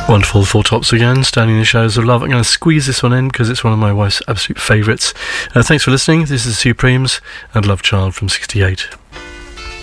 Wonderful Four Tops again, Standing in the Shadows of Love. I'm going to squeeze this one in because it's one of my wife's absolute favourites. Thanks for listening. This is the Supremes and Love Child from 68.